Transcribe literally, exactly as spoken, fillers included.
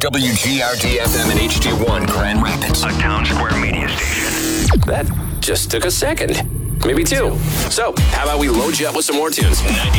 W G R D F M and H D one Grand Rapids, a Town Square media station. That just took a second. Maybe two. So, how about we load you up with some more tunes?